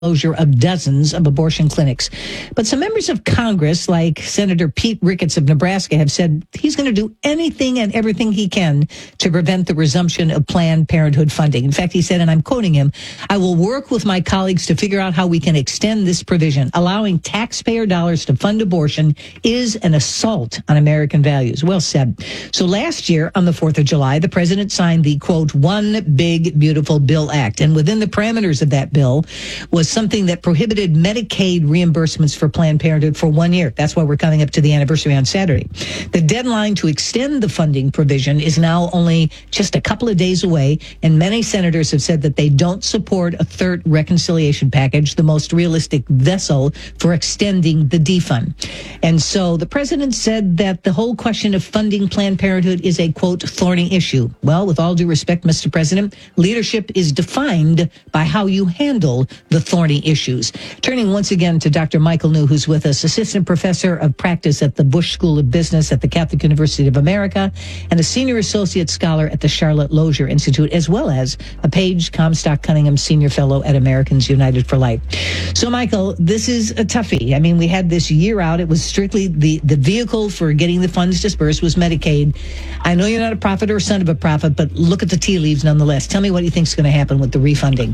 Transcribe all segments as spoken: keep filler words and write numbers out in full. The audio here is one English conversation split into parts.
closure of dozens of abortion clinics. But some members of Congress, like Senator Pete Ricketts of Nebraska, have said he's going to do anything and everything he can to prevent the resumption of Planned Parenthood funding. In fact, he said, and I'm quoting him, "I will work with my colleagues to figure out how we can extend this provision. Allowing taxpayer dollars to fund abortion is an assault on American values." Well said. So last year on the fourth of July, the president signed the, quote, One Big Beautiful Bill Act. And within the parameters of that bill was something that prohibited Medicaid reimbursements for Planned Parenthood for one year. That's why we're coming up to the anniversary on Saturday. The deadline to extend the funding provision is now only just a couple of days away, and many senators have said that they don't support a third reconciliation package, the most realistic vessel for extending the defund. And so the president said that the whole question of funding Planned Parenthood is a, quote, thorny issue. Well, with all due respect, Mister President, leadership is defined by how you handle the thorny issues. Turning once again to Doctor Michael New, who's with us, assistant professor of practice at the Bush School of Business at the Catholic University of America and a senior associate scholar at the Charlotte Lozier Institute, as well as a Page Comstock Cunningham senior fellow at Americans United for Life. So, Michael, this is a toughie. I mean, we had this year out. It was strictly the, the vehicle for getting the funds dispersed was Medicaid. I know you're not a prophet or son of a prophet, but look at the tea leaves nonetheless. Tell me what you think is going to happen with the refunding.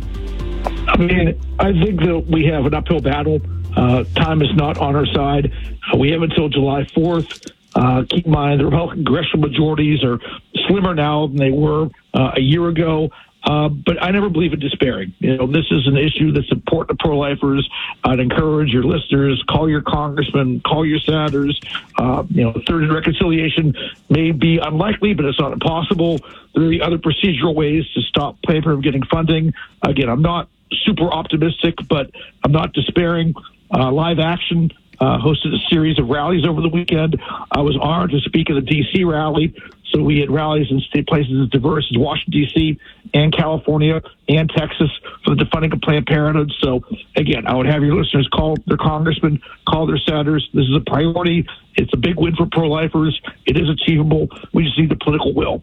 I mean, I think that we have an uphill battle. Uh, time is not on our side. Uh, we have until July fourth. Uh, keep in mind, the Republican congressional majorities are slimmer now than they were uh, a year ago. Uh, but I never believe in despairing. You know, this is an issue that's important to pro-lifers. I'd encourage your listeners, call your congressman, call your senators. Uh, you know, third reconciliation may be unlikely, but it's not impossible. There are other procedural ways to stop Planned Parenthood getting funding. Again, I'm not super optimistic, but I'm not despairing. Uh, Live Action uh, hosted a series of rallies over the weekend. I was honored to speak at the D C rally. So we had rallies in state places as diverse as Washington, D C and California and Texas for the defunding of Planned Parenthood. So, again, I would have your listeners call their congressmen, call their senators. This is a priority. It's a big win for pro-lifers. It is achievable. We just need the political will.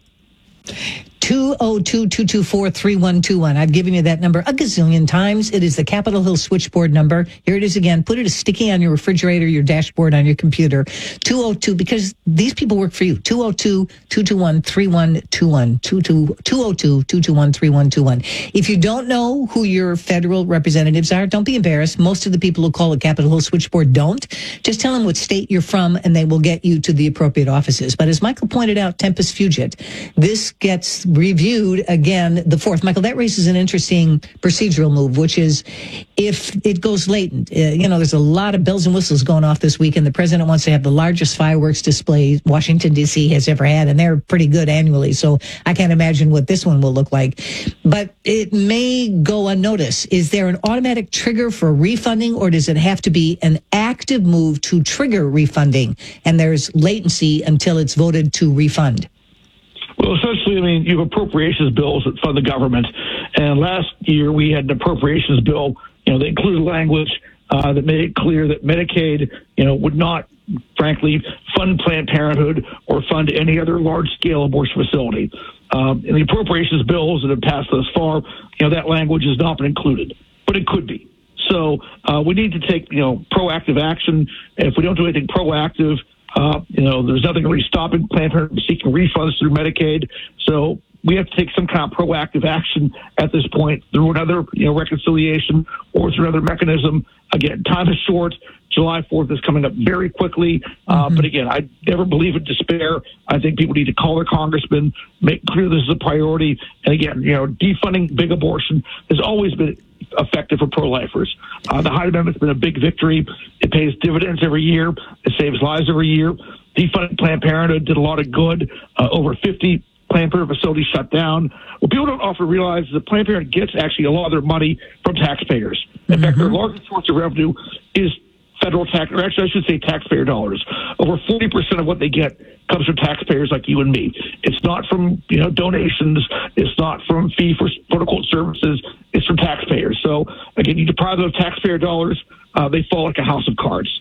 two oh two, two two four, three one two one. I've given you that number a gazillion times. It is the Capitol Hill switchboard number. Here it is again. Put it a sticky on your refrigerator, your dashboard, on your computer. two oh two, because these people work for you. two oh two, two two one, three one two one. two oh two, two two one, three one two one. If you don't know who your federal representatives are, don't be embarrassed. Most of the people who call the Capitol Hill switchboard don't. Just tell them what state you're from, and they will get you to the appropriate offices. But as Michael pointed out, tempus fugit. This gets reviewed again the fourth. Michael, that raises an interesting procedural move, which is if it goes latent. Uh, you know, there's a lot of bells and whistles going off this week, and the president wants to have the largest fireworks display Washington, D C has ever had, and they're pretty good annually, so I can't imagine what this one will look like. But it may go unnoticed. Is there an automatic trigger for refunding, or does it have to be an active move to trigger refunding, and there's latency until it's voted to refund? Well, essentially, I mean, you have appropriations bills that fund the government. And last year we had an appropriations bill, you know, that included language uh, that made it clear that Medicaid, you know, would not, frankly, fund Planned Parenthood or fund any other large-scale abortion facility. Um, in the appropriations bills that have passed thus far, you know, that language has not been included, but it could be. So uh, we need to take, you know, proactive action. And if we don't do anything proactive, Uh, you know, there's nothing really stopping Planned Parenthood from seeking refunds through Medicaid. So we have to take some kind of proactive action at this point through another, you know, reconciliation or through another mechanism. Again, time is short. July fourth is coming up very quickly. Uh, mm-hmm. But again, I never believe in despair. I think people need to call their congressmen, make clear this is a priority. And again, you know, defunding big abortion has always been effective for pro-lifers. Uh, the Hyde Amendment's been a big victory. It pays dividends every year. It saves lives every year. Defunding Planned Parenthood did a lot of good. Uh, over fifty Planned Parenthood facilities shut down. What people don't often realize is that Planned Parenthood gets actually a lot of their money from taxpayers. In mm-hmm. fact, their largest source of revenue is federal tax, or actually I should say taxpayer dollars. Over forty percent of what they get comes from taxpayers like you and me. It's not from, you know, donations. It's not from fee for quote-unquote services. It's from taxpayers. So, again, you deprive them of taxpayer dollars, uh, they fall like a house of cards.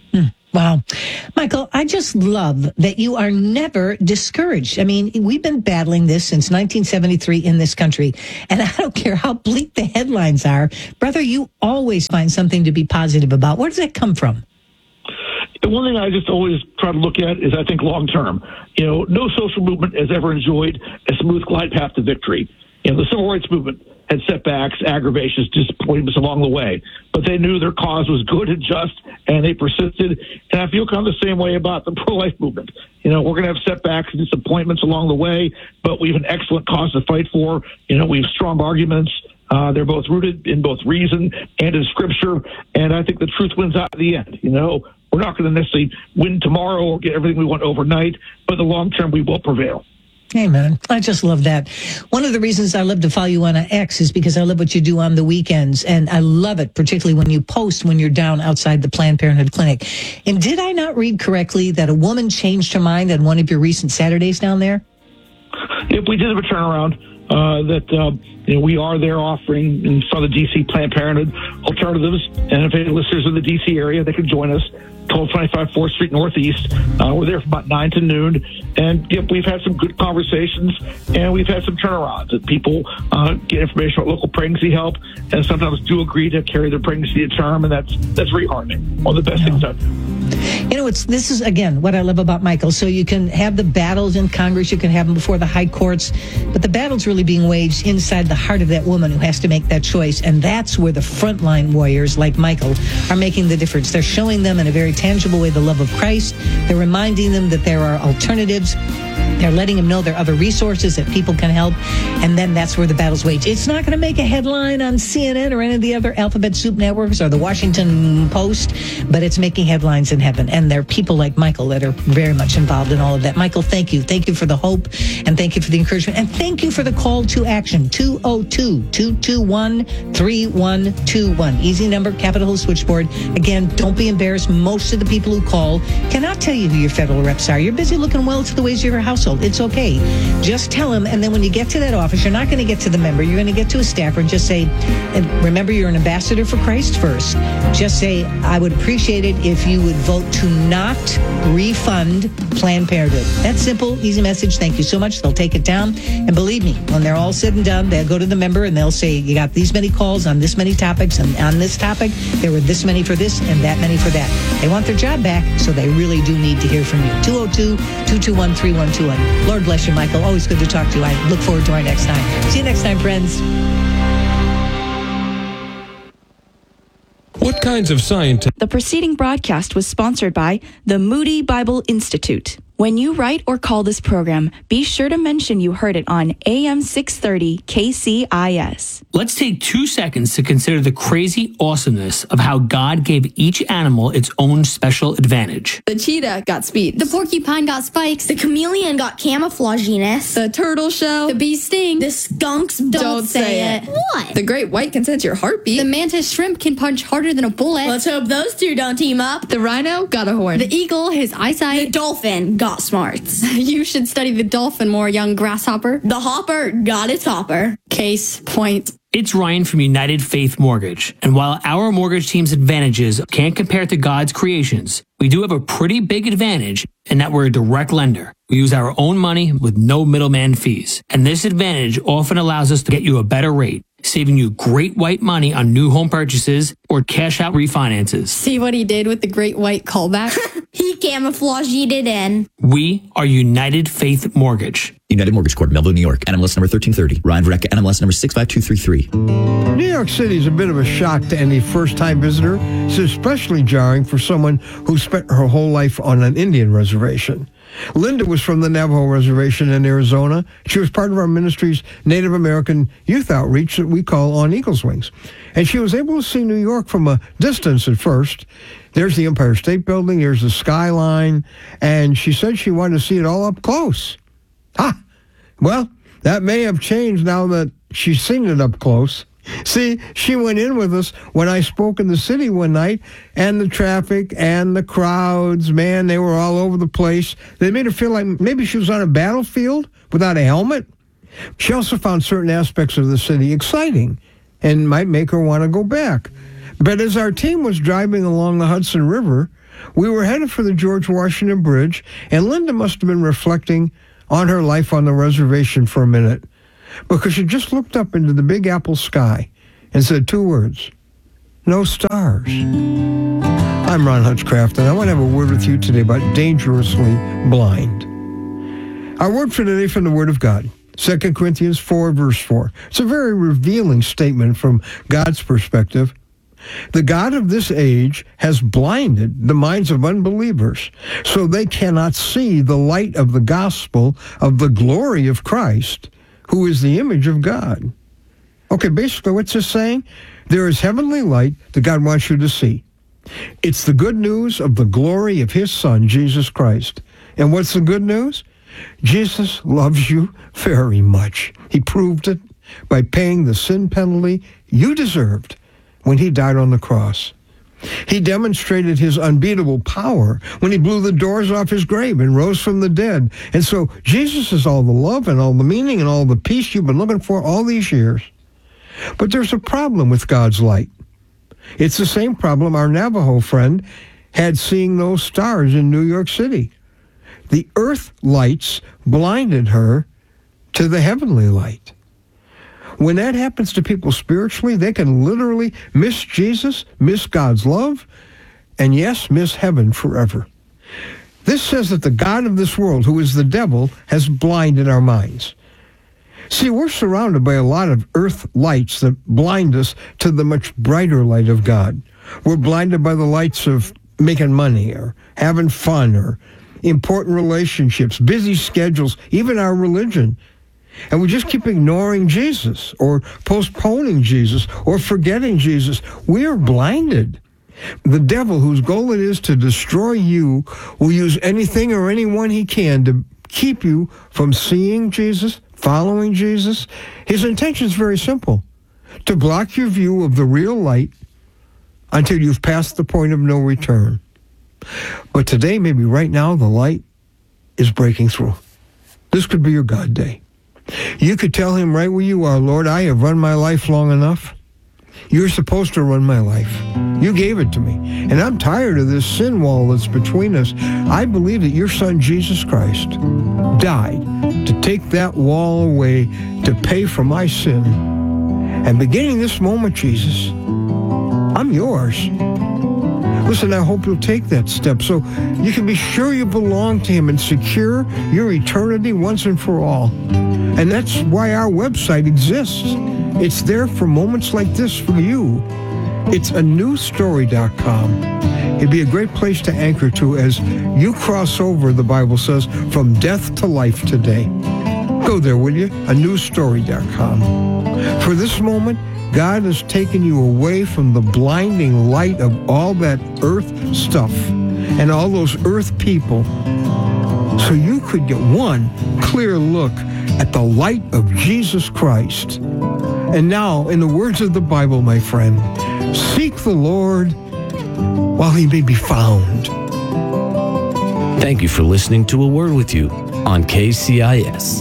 Wow. Michael, I just love that you are never discouraged. I mean, we've been battling this since nineteen seventy-three in this country, and I don't care how bleak the headlines are. Brother, you always find something to be positive about. Where does that come from? The one thing I just always try to look at is, I think, long term. You know, no social movement has ever enjoyed a smooth glide path to victory. You know, the civil rights movement had setbacks, aggravations, disappointments along the way, but they knew their cause was good and just, and they persisted. And I feel kind of the same way about the pro-life movement. You know, we're going to have setbacks and disappointments along the way, but we have an excellent cause to fight for. You know, we have strong arguments. Uh, they're both rooted in both reason and in Scripture, and I think the truth wins out at the end. You know, we're not going to necessarily win tomorrow or get everything we want overnight, but in the long term, we will prevail. Amen. I just love that. One of the reasons I love to follow you on X is because I love what you do on the weekends. And I love it, particularly when you post when you're down outside the Planned Parenthood clinic. And did I not read correctly that a woman changed her mind on one of your recent Saturdays down there? If we did have a turnaround, uh, that uh, you know, we are there offering in front of the D C Planned Parenthood alternatives. And if any listeners in the D C area, they can join us. twelve twenty-five fourth Street Northeast. Uh, we're there from about nine to noon. And yep, we've had some good conversations, and we've had some turnarounds. That people uh, get information about local pregnancy help, and sometimes do agree to carry their pregnancy to term, and that's that's very heartening. One of the best yeah. things I've done. You know, it's this is, again, what I love about Michael. So you can have the battles in Congress, you can have them before the high courts, but the battle's really being waged inside the heart of that woman who has to make that choice. And that's where the frontline warriors like Michael are making the difference. They're showing them in a very tangible way the love of Christ. They're reminding them that there are alternatives. They're letting them know there are other resources that people can help. And then that's where the battle's waged. It's not going to make a headline on C N N or any of the other alphabet soup networks or the Washington Post, but it's making headlines in heaven. And there are people like Michael that are very much involved in all of that. Michael, thank you. Thank you for the hope, and thank you for the encouragement, and thank you for the call to action. two oh two, two two one, three one two one. Easy number, Capitol Hill Switchboard. Again, don't be embarrassed. Most of the people who call cannot tell you who your federal reps are. You're busy looking well to the ways of your household. It's okay. Just tell them, and then when you get to that office, you're not going to get to the member. You're going to get to a staffer and just say, and remember, you're an ambassador for Christ first. Just say, I would appreciate it if you would vote to not refund Planned Parenthood. That's simple, easy message. Thank you so much. They'll take it down. And believe me, when they're all said and done, they'll go to the member and they'll say, you got these many calls on this many topics, and on this topic, there were this many for this and that many for that. They want their job back, so they really do need to hear from you. two oh two, two two one, three one two one. Lord bless you, Michael. Always good to talk to you. I look forward to our next time. See you next time, friends. What kinds of scientists? The preceding broadcast was sponsored by the Moody Bible Institute. When you write or call this program, be sure to mention you heard it on A M six thirty K C I S. Let's take two seconds to consider the crazy awesomeness of how God gave each animal its own special advantage. The cheetah got speed. The porcupine got spikes. The chameleon got camouflaginess. The turtle shell. The bee sting. The skunks don't, Don't say, say it. it. What? The great white can sense your heartbeat. The mantis shrimp can punch harder than a bullet. Let's hope those two don't team up. The rhino got a horn. The eagle, his eyesight. The dolphin got smarts. You should study the dolphin more, young grasshopper. The hopper got its hopper. Case point. It's Ryan from United Faith Mortgage. And while our mortgage team's advantages can't compare to God's creations, we do have a pretty big advantage in that we're a direct lender. We use our own money with no middleman fees. And this advantage often allows us to get you a better rate, saving you great white money on new home purchases or cash out refinances. See what he did with the great white callback? He camouflaged it in. We are United Faith Mortgage. United Mortgage Corp, Melville, New York. N M L S number thirteen thirty. Ryan Verrecka, N M L S number six five two three three. New York City is a bit of a shock to any first-time visitor. It's especially jarring for someone who spent her whole life on an Indian reservation. Linda was from the Navajo Reservation in Arizona. She was part of our ministry's Native American youth outreach that we call On Eagle's Wings. And she was able to see New York from a distance at first. There's the Empire State Building, there's the skyline, and she said she wanted to see it all up close. Ah, well, that may have changed now that she's seen it up close. See, she went in with us when I spoke in the city one night, and the traffic and the crowds, man, they were all over the place. They made her feel like maybe she was on a battlefield without a helmet. She also found certain aspects of the city exciting and might make her want to go back. But as our team was driving along the Hudson River, We were headed for the George Washington Bridge, and Linda must have been reflecting on her life on the reservation for a minute, because she just looked up into the Big Apple sky and said two words: no stars. I'm Ron Hutchcraft, and I want to have a word with you today about dangerously blind. Our word for today from the Word of God, Second Corinthians four, verse four. It's a very revealing statement from God's perspective. The God of this age has blinded the minds of unbelievers so they cannot see the light of the gospel of the glory of Christ, who is the image of God. Okay, basically what's this saying? There is heavenly light that God wants you to see. It's the good news of the glory of his Son, Jesus Christ. And what's the good news? Jesus loves you very much. He proved it by paying the sin penalty you deserved when he died on the cross. He demonstrated his unbeatable power when he blew the doors off his grave and rose from the dead. And so Jesus is all the love and all the meaning and all the peace you've been looking for all these years. But there's a problem with God's light. It's the same problem our Navajo friend had seeing those stars in New York City. The earth lights blinded her to the heavenly light. When that happens to people spiritually, they can literally miss Jesus, miss God's love, and yes, miss heaven forever. This says that the God of this world, who is the devil, has blinded our minds. See, we're surrounded by a lot of earth lights that blind us to the much brighter light of God. We're blinded by the lights of making money or having fun or important relationships, busy schedules, even our religion. And we just keep ignoring Jesus or postponing Jesus or forgetting Jesus. We are blinded. The devil, whose goal it is to destroy you, will use anything or anyone he can to keep you from seeing Jesus, following Jesus. His intention is very simple: to block your view of the real light until you've passed the point of no return. But today, maybe right now, the light is breaking through. This could be your God day. You could tell him right where you are: Lord, I have run my life long enough. You're supposed to run my life. You gave it to me. And I'm tired of this sin wall that's between us. I believe that your Son, Jesus Christ, died to take that wall away, to pay for my sin. And beginning this moment, Jesus, I'm yours. Listen, I hope you'll take that step so you can be sure you belong to him and secure your eternity once and for all. And that's why our website exists. It's there for moments like this for you. It's a new story dot com. It'd be a great place to anchor to as you cross over, the Bible says, from death to life today. Go there, will you? a new story dot com. For this moment, God has taken you away from the blinding light of all that earth stuff and all those earth people so you could get one clear look at the light of Jesus Christ. And now, in the words of the Bible, my friend, seek the Lord while he may be found. Thank you for listening to A Word With You on K C I S.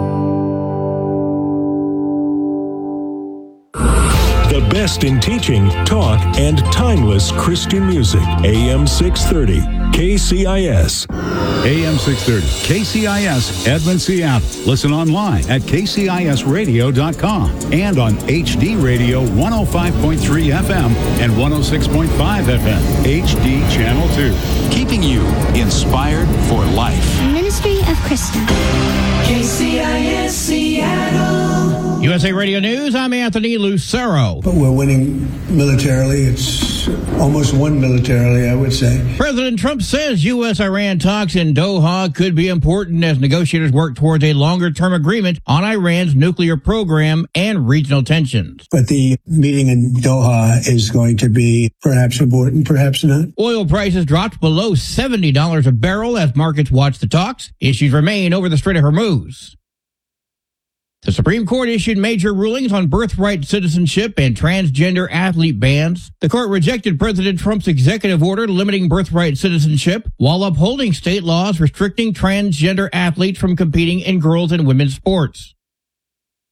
The best in teaching, talk, and timeless Christian music. A M six thirty, K C I S. A M six thirty, K C I S, Edmond, Seattle. Listen online at K C I S radio dot com and on H D Radio one oh five point three F M and one oh six point five F M, H D Channel two. Keeping you inspired for life. Ministry of Christa. K C I S Seattle. U S A Radio News, I'm Anthony Lucero. But we're winning militarily. It's almost won militarily, I would say. President Trump says U S Iran talks in Doha could be important as negotiators work towards a longer-term agreement on Iran's nuclear program and regional tensions. But the meeting in Doha is going to be perhaps important, perhaps not. Oil prices dropped below seventy dollars a barrel as markets watch the talks. Issues remain over the Strait of Hormuz. The Supreme Court issued major rulings on birthright citizenship and transgender athlete bans. The court rejected President Trump's executive order limiting birthright citizenship while upholding state laws restricting transgender athletes from competing in girls' and women's sports.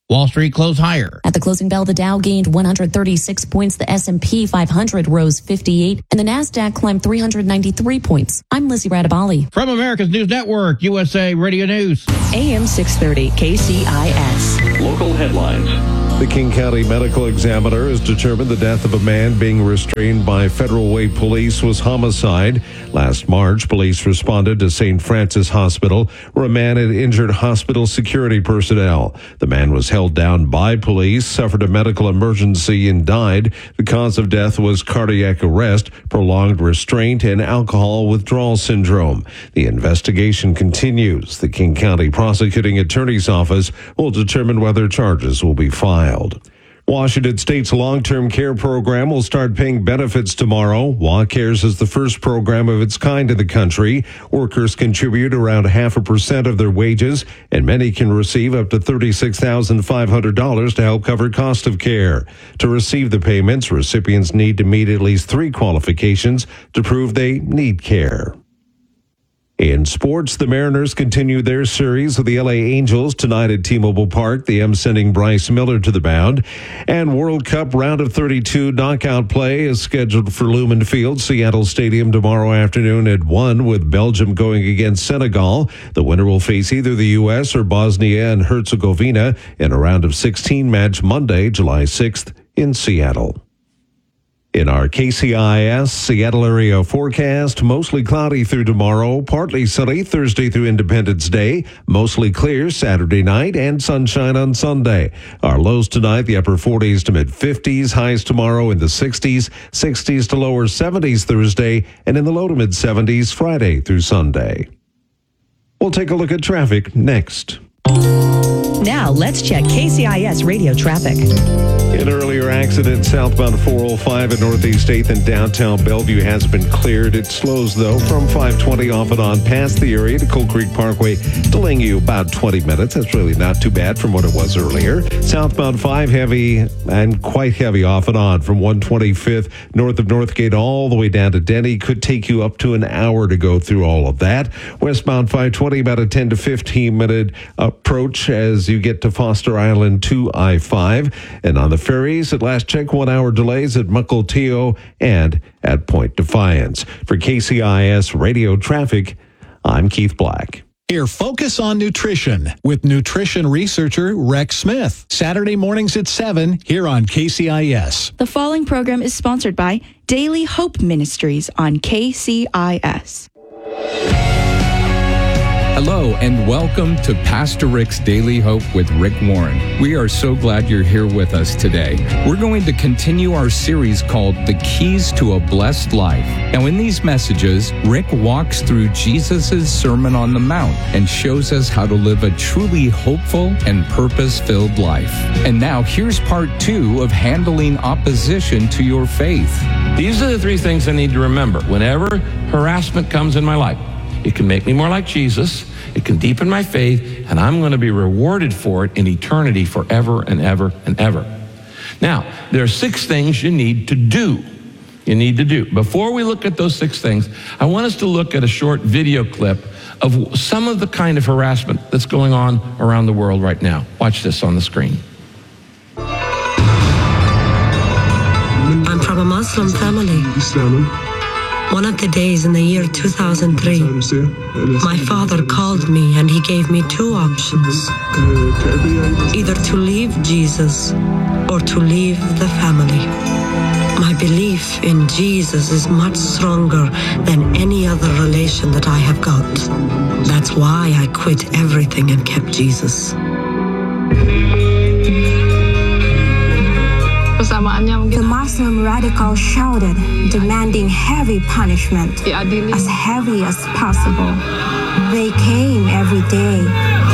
Wall Street closed higher. At the closing bell, the Dow gained one hundred thirty-six points, the S and P five hundred rose fifty-eight, and the NASDAQ climbed three hundred ninety-three points. I'm Lizzie Radabali. From America's News Network, U S A Radio News. A M six thirty, K C I S. Local headlines. The King County Medical Examiner has determined the death of a man being restrained by Federal Way Police was homicide. Last March, police responded to Saint Francis Hospital, where a man had injured hospital security personnel. The man was held down by police, suffered a medical emergency, and died. The cause of death was cardiac arrest, prolonged restraint, and alcohol withdrawal syndrome. The investigation continues. The King County Prosecuting Attorney's Office will determine whether charges will be filed. Washington State's long-term care program will start paying benefits tomorrow. WaCares is the first program of its kind in the country. Workers contribute around half a percent of their wages, and many can receive up to thirty-six thousand five hundred dollars to help cover cost of care. To receive the payments, recipients need to meet at least three qualifications to prove they need care. In sports, the Mariners continue their series with the L A Angels tonight at T-Mobile Park. The M sending Bryce Miller to the mound. And World Cup round of thirty-two knockout play is scheduled for Lumen Field, Seattle Stadium tomorrow afternoon at one, with Belgium going against Senegal. The winner will face either the U S or Bosnia and Herzegovina in a round of sixteen match Monday, July sixth in Seattle. In our K C I S Seattle area forecast, mostly cloudy through tomorrow, partly sunny Thursday through Independence Day, mostly clear Saturday night, and sunshine on Sunday. Our lows tonight, the upper forties to mid fifties, highs tomorrow in the sixties, sixties to lower seventies Thursday, and in the low to mid seventies Friday through Sunday. We'll take a look at traffic next. Now let's check K C I S radio traffic. An earlier accident southbound four oh five at Northeast eighth in downtown Bellevue has been cleared. It slows, though, from five twenty off and on past the area to Coal Creek Parkway, delaying you about twenty minutes. That's really not too bad from what it was earlier. Southbound five heavy and quite heavy off and on from one twenty-fifth north of Northgate all the way down to Denny. Could take you up to an hour to go through all of that. Westbound five twenty, about a ten to fifteen minute approach as you get to Foster Island to I five. And on the ferries, at last check, one hour delays at Mukilteo and at Point Defiance. For K C I S Radio Traffic, I'm Keith Black. Here, Focus on Nutrition with nutrition researcher Rex Smith. Saturday mornings at seven here on K C I S. The following program is sponsored by Daily Hope Ministries on K C I S. Hello and welcome to Pastor Rick's Daily Hope with Rick Warren. We are so glad you're here with us today. We're going to continue our series called The Keys to a Blessed Life. Now in these messages, Rick walks through Jesus' Sermon on the Mount and shows us how to live a truly hopeful and purpose-filled life. And now here's part two of handling opposition to your faith. These are the three things I need to remember whenever harassment comes in my life. It can make me more like Jesus, it can deepen my faith, and I'm going to be rewarded for it in eternity forever and ever and ever. Now, there are six things you need to do. You need to do. Before we look at those six things, I want us to look at a short video clip of some of the kind of harassment that's going on around the world right now. Watch this on the screen. I'm from a Muslim family. One of the days in the year two thousand three, my father called me and he gave me two options. Either to leave Jesus or to leave the family. My belief in Jesus is much stronger than any other relation that I have got. That's why I quit everything and kept Jesus. The Muslim radical shouted, demanding heavy punishment, as heavy as possible. They came every day.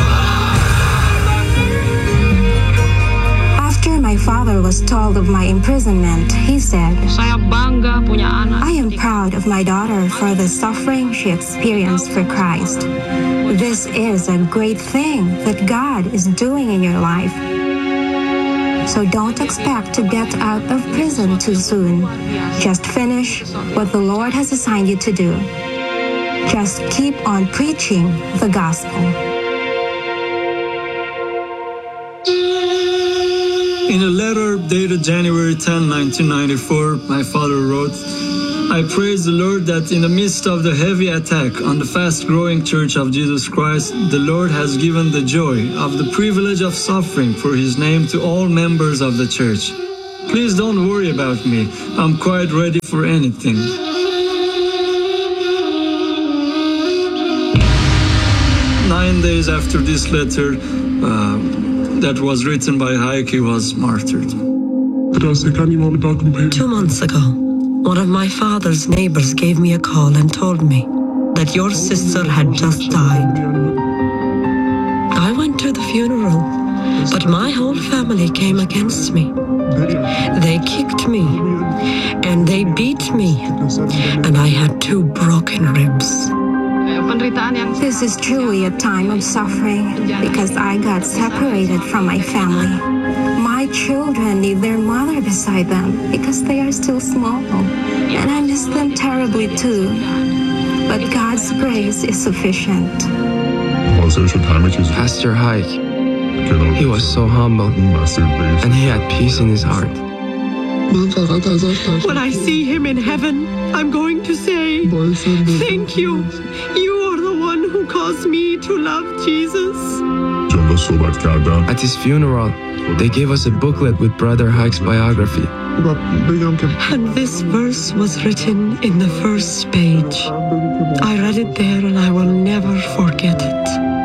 After my father was told of my imprisonment, he said, I am proud of my daughter for the suffering she experienced for Christ. This is a great thing that God is doing in your life. So don't expect to get out of prison too soon. Just finish what the Lord has assigned you to do. Just keep on preaching the gospel. In a letter dated January tenth, nineteen ninety-four, my father wrote, I praise the Lord that in the midst of the heavy attack on the fast-growing Church of Jesus Christ, the Lord has given the joy of the privilege of suffering for His name to all members of the Church. Please don't worry about me. I'm quite ready for anything. Nine days after this letter uh, that was written by Hayek, he was martyred. Two months ago, one of my father's neighbors gave me a call and told me that your sister had just died. I went to the funeral, but my whole family came against me. They kicked me, and they beat me, and I had two broken ribs. This is truly a time of suffering because I got separated from my family. My children need their mother beside them because they are still small, and I miss them terribly too. But God's grace is sufficient. Pastor Hayek, he was so humble, and he had peace in his heart. When I see him in heaven, I'm going to say, thank you. You are the one who caused me to love Jesus. At his funeral, they gave us a booklet with Brother Hayek's biography. And this verse was written in the first page. I read it there and I will never forget it.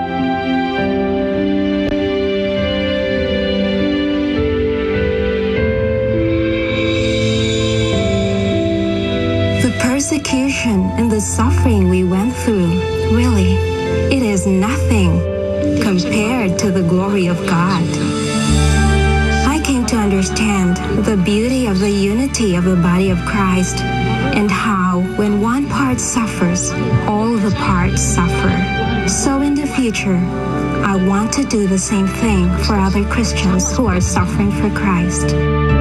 The persecution and the suffering we went through, really, it is nothing compared to the glory of God. I came to understand the beauty of the unity of the body of Christ and how when one part suffers, all the parts suffer. So in the future, I want to do the same thing for other Christians who are suffering for Christ.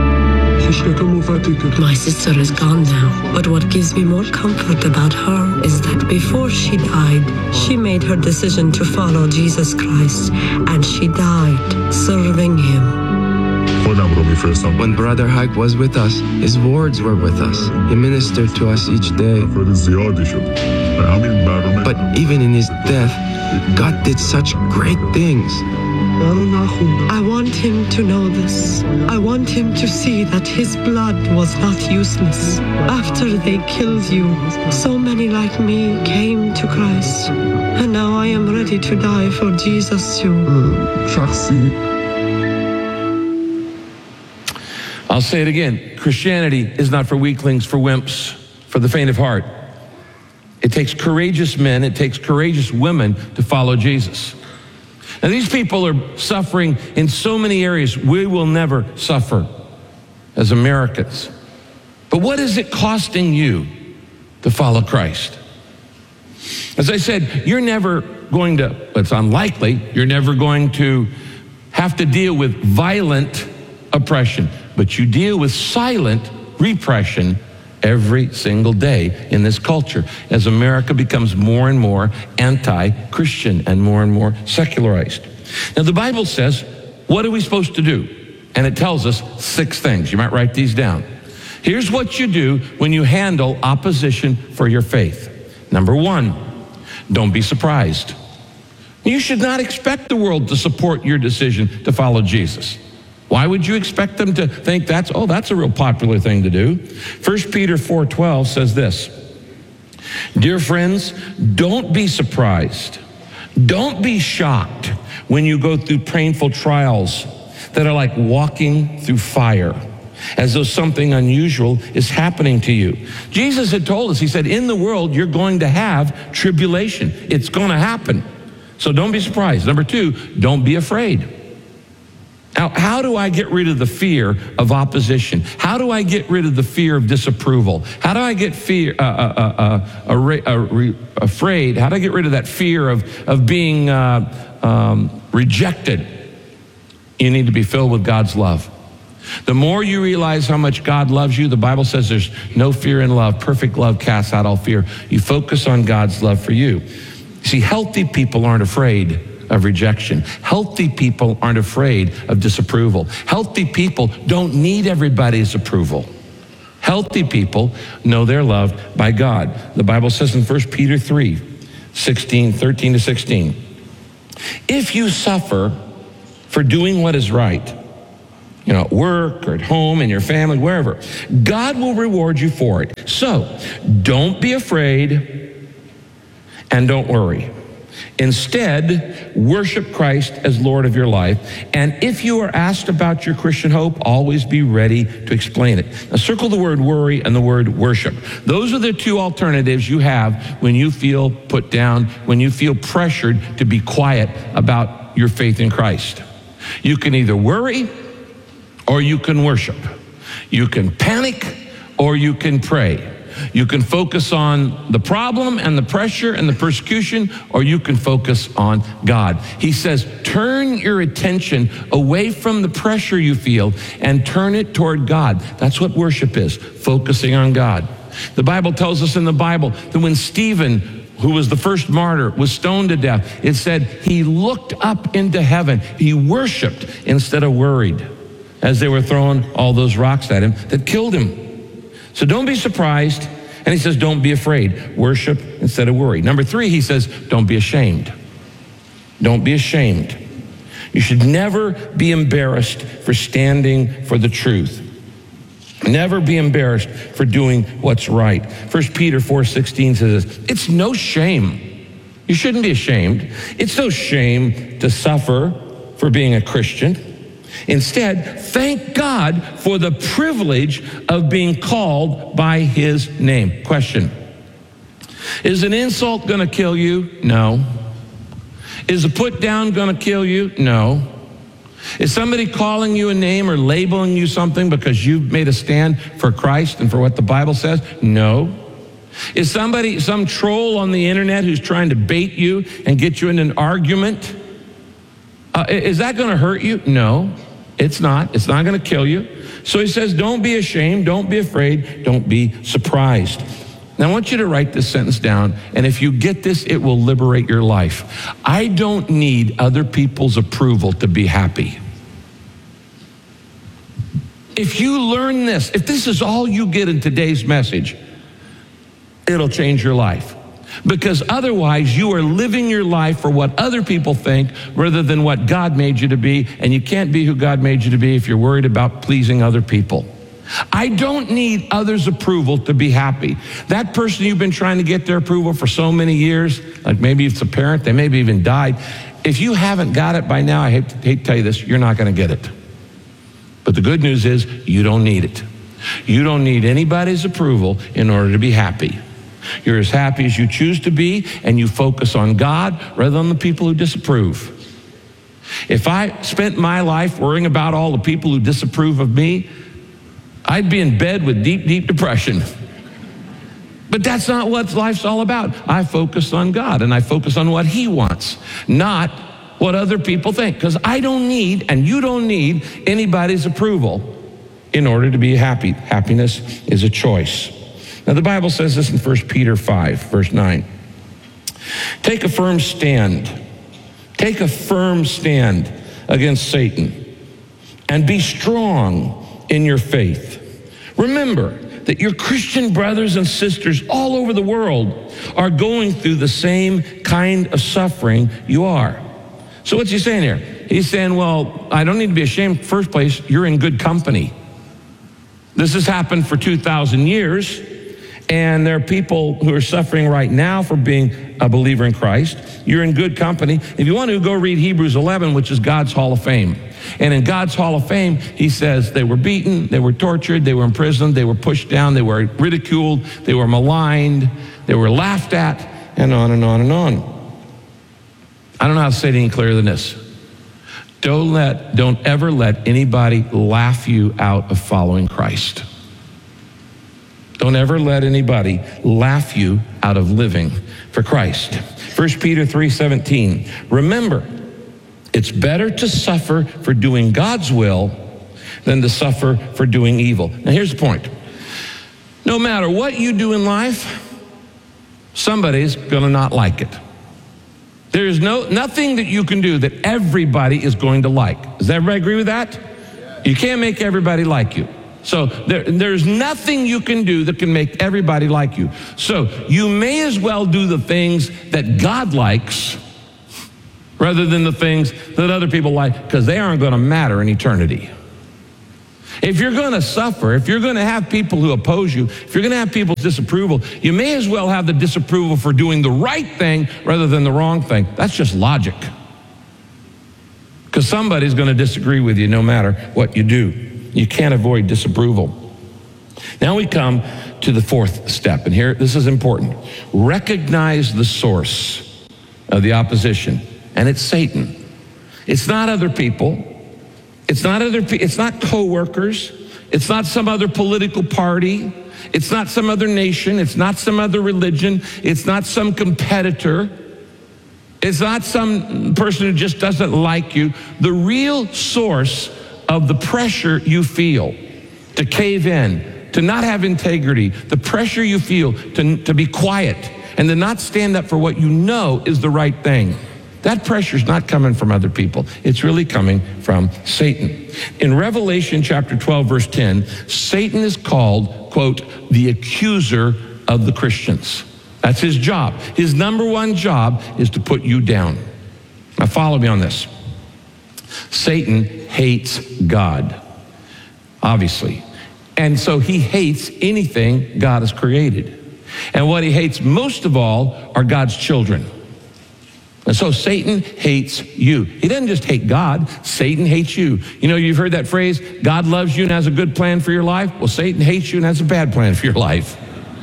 My sister is gone now, but what gives me more comfort about her is that before she died, she made her decision to follow Jesus Christ, and she died serving Him. When Brother Hayek was with us, his words were with us. He ministered to us each day. But even in his death, God did such great things. I want him to know this. I want him to see that his blood was not useless. After they killed you, so many like me came to Christ. And now I am ready to die for Jesus too. I'll say it again. Christianity is not for weaklings, for wimps, for the faint of heart. It takes courageous men, it takes courageous women to follow Jesus. Now, these people are suffering in so many areas. We will never suffer as Americans. But what is it costing you to follow Christ? As I said, you're never going to, it's unlikely, you're never going to have to deal with violent oppression, but you deal with silent repression every single day in this culture as America becomes more and more anti-Christian and more and more secularized. Now, the Bible says, what are we supposed to do? And it tells us six things. You might write these down. Here's what you do when you handle opposition for your faith. Number one, don't be surprised. You should not expect the world to support your decision to follow Jesus. Why would you expect them to think that's, oh, that's a real popular thing to do? First Peter four twelve says this, dear friends, don't be surprised. Don't be shocked when you go through painful trials that are like walking through fire, as though something unusual is happening to you. Jesus had told us, he said, in the world, you're going to have tribulation. It's going to happen. So don't be surprised. Number two, don't be afraid. Now, how do I get rid of the fear of opposition? How do I get rid of the fear of disapproval? How do I get fear, uh, uh, uh, uh, uh, afraid? How do I get rid of that fear of, of being uh, um, rejected? You need to be filled with God's love. The more you realize how much God loves you, the Bible says there's no fear in love. Perfect love casts out all fear. You focus on God's love for you. See, healthy people aren't afraid. of rejection. Healthy people aren't afraid of disapproval. Healthy people don't need everybody's approval. Healthy people know they're loved by God. The Bible says in First Peter three, sixteen, thirteen to sixteen, if you suffer for doing what is right, you know, at work or at home, in your family, wherever, God will reward you for it. So don't be afraid and don't worry. Instead, worship Christ as Lord of your life. And if you are asked about your Christian hope, always be ready to explain it. Now, circle the word worry and the word worship. Those are the two alternatives you have when you feel put down, when you feel pressured to be quiet about your faith in Christ. You can either worry or you can worship. You can panic or you can pray. You can focus on the problem and the pressure and the persecution, or you can focus on God. He says, turn your attention away from the pressure you feel and turn it toward God. That's what worship is, focusing on God. The Bible tells us in the Bible that when Stephen, who was the first martyr, was stoned to death, it said he looked up into heaven. He worshiped instead of worried as they were throwing all those rocks at him that killed him. So don't be surprised. And he says, don't be afraid. Worship instead of worry. Number three, he says, don't be ashamed. Don't be ashamed. You should never be embarrassed for standing for the truth. Never be embarrassed for doing what's right. First Peter four sixteen says this, it's no shame. You shouldn't be ashamed. It's no shame to suffer for being a Christian. Instead, thank God for the privilege of being called by his name. Question: is an insult going to kill you? No. Is a put down going to kill you? No. Is somebody calling you a name or labeling you something because you've made a stand for Christ and for what the Bible says? No. Is somebody, some troll on the internet who's trying to bait you and get you in an argument, uh, is that going to hurt you? No. It's not. It's not going to kill you. So he says, don't be ashamed. Don't be afraid. Don't be surprised. Now, I want you to write this sentence down, and if you get this, it will liberate your life. I don't need other people's approval to be happy. If you learn this, if this is all you get in today's message, it'll change your life. Because otherwise, you are living your life for what other people think rather than what God made you to be, and you can't be who God made you to be if you're worried about pleasing other people. I don't need others' approval to be happy. That person you've been trying to get their approval for so many years, like maybe it's a parent, they maybe even died. If you haven't got it by now, I hate to, hate to tell you this, you're not going to get it. But the good news is you don't need it. You don't need anybody's approval in order to be happy. You're as happy as you choose to be, and you focus on God rather than the people who disapprove. If I spent my life worrying about all the people who disapprove of me, I'd be in bed with deep, deep depression. But that's not what life's all about. I focus on God, and I focus on what he wants, not what other people think, because I don't need, and you don't need, anybody's approval in order to be happy. Happiness is a choice. Now, the Bible says this in First Peter five, verse nine. Take a firm stand. Take a firm stand against Satan and be strong in your faith. Remember that your Christian brothers and sisters all over the world are going through the same kind of suffering you are. So what's he saying here? He's saying, well, I don't need to be ashamed. First place, you're in good company. This has happened for two thousand years. And there are people who are suffering right now for being a believer in Christ. You're in good company. If you want to, go read Hebrews eleven, which is God's Hall of Fame. And in God's Hall of Fame, he says they were beaten, they were tortured, they were imprisoned, they were pushed down, they were ridiculed, they were maligned, they were laughed at, and on and on and on. I don't know how to say it any clearer than this. Don't let, don't ever let anybody laugh you out of following Christ. Don't ever let anybody laugh you out of living for Christ. First Peter three seventeen. Remember, it's better to suffer for doing God's will than to suffer for doing evil. Now here's the point. No matter what you do in life, somebody's going to not like it. There is no nothing that you can do that everybody is going to like. Does everybody agree with that? You can't make everybody like you. So there, there's nothing you can do that can make everybody like you. So you may as well do the things that God likes rather than the things that other people like, because they aren't going to matter in eternity. If you're going to suffer, if you're going to have people who oppose you, if you're going to have people's disapproval, you may as well have the disapproval for doing the right thing rather than the wrong thing. That's just logic. Because somebody's going to disagree with you no matter what you do. You can't avoid disapproval. Now we come to the fourth step, and here, this is important. Recognize the source of the opposition, and it's Satan. It's not other people. It's not other. It's not coworkers. It's not some other political party. It's not some other nation. It's not some other religion. It's not some competitor. It's not some person who just doesn't like you. The real source of the pressure you feel to cave in, to not have integrity, the pressure you feel to, to be quiet and to not stand up for what you know is the right thing. That pressure is not coming from other people. It's really coming from Satan. In Revelation chapter twelve, verse ten, Satan is called, quote, the accuser of the Christians. That's his job. His number one job is to put you down. Now follow me on this. Satan hates God, obviously. And so he hates anything God has created. And what he hates most of all are God's children. And so Satan hates you. He doesn't just hate God, Satan hates you. You know, you've heard that phrase, God loves you and has a good plan for your life. Well, Satan hates you and has a bad plan for your life.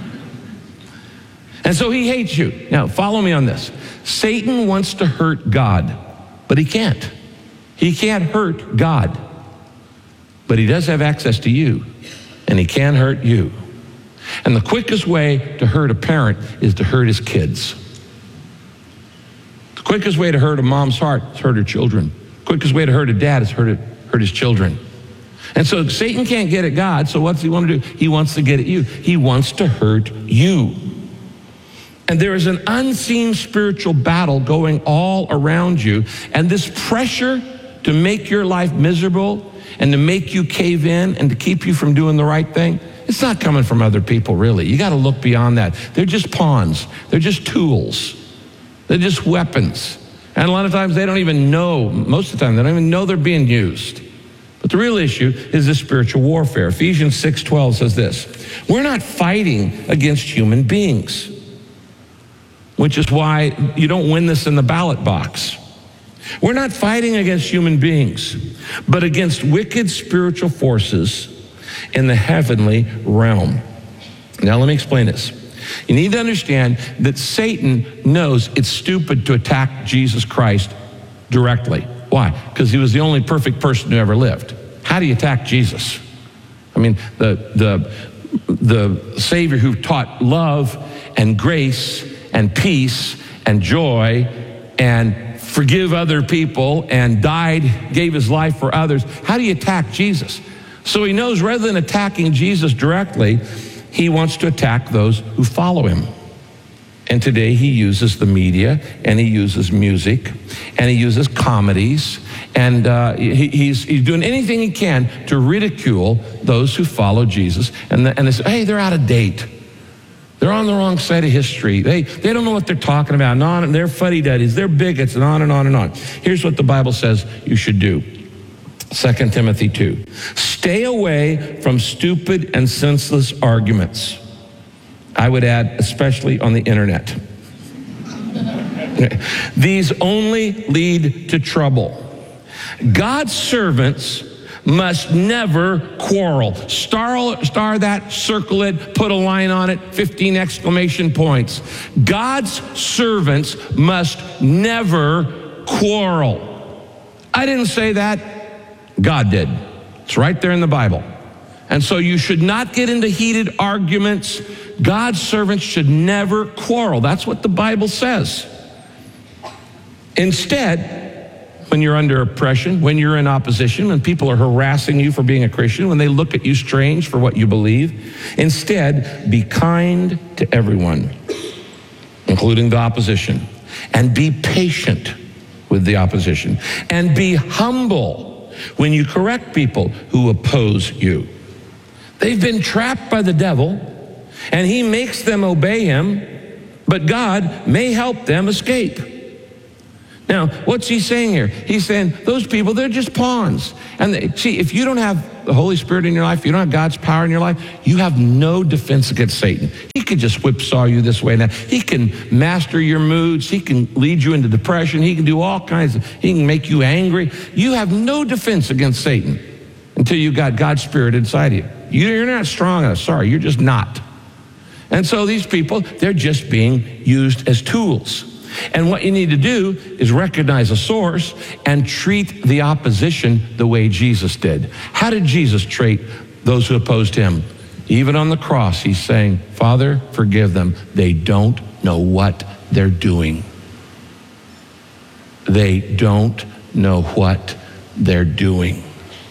And so he hates you. Now, follow me on this. Satan wants to hurt God, but he can't. He can't hurt God, but he does have access to you, and he can hurt you. And the quickest way to hurt a parent is to hurt his kids. The quickest way to hurt a mom's heart is hurt her children. The quickest way to hurt a dad is hurt, hurt his children. And so Satan can't get at God, so what's he want to do? He wants to get at you. He wants to hurt you. And there is an unseen spiritual battle going all around you, and this pressure to make your life miserable and to make you cave in and to keep you from doing the right thing, it's not coming from other people, really. You got to look beyond that. They're just pawns. They're just tools. They're just weapons. And a lot of times they don't even know, most of the time, they don't even know they're being used. But the real issue is the spiritual warfare. Ephesians six twelve says this, we're not fighting against human beings, which is why you don't win this in the ballot box. We're not fighting against human beings, but against wicked spiritual forces in the heavenly realm. Now let me explain this. You need to understand that Satan knows it's stupid to attack Jesus Christ directly. Why? Because he was the only perfect person who ever lived. How do you attack Jesus? I mean, the, the, the Savior who taught love and grace and peace and joy and forgive other people and died, gave his life for others. How do you attack Jesus? So he knows rather than attacking Jesus directly, he wants to attack those who follow him. And today he uses the media, and he uses music, and he uses comedies, and uh, he, he's, he's doing anything he can to ridicule those who follow Jesus. And, the, and they say, hey, they're out of date. They're on the wrong side of history. They, they don't know what they're talking about. And on, they're fuddy-duddies. They're bigots, and on and on and on. Here's what the Bible says you should do. Second Timothy two. Stay away from stupid and senseless arguments. I would add, especially on the internet. These only lead to trouble. God's servants must never quarrel. Star, star that, circle it, put a line on it, fifteen exclamation points. God's servants must never quarrel. I didn't say that. God did. It's right there in the Bible. And so you should not get into heated arguments. God's servants should never quarrel. That's what the Bible says. Instead, when you're under oppression, when you're in opposition, when people are harassing you for being a Christian, when they look at you strange for what you believe, instead, be kind to everyone, including the opposition. and be patient with the opposition, and be humble when you correct people who oppose you. They've been trapped by the devil, and he makes them obey him, but God may help them escape. Now, what's he saying here? He's saying those people, they're just pawns. And they, see, if you don't have the Holy Spirit in your life, you don't have God's power in your life, you have no defense against Satan. He can just whipsaw you this way and that. He can master your moods. He can lead you into depression. He can do all kinds of, he can make you angry. You have no defense against Satan until you got God's Spirit inside you. You're not strong enough. Sorry, you're just not. And so these people, they're just being used as tools. And what you need to do is recognize a source and treat the opposition the way Jesus did. How did Jesus treat those who opposed him? Even on the cross, he's saying, Father, forgive them. They don't know what they're doing. They don't know what they're doing.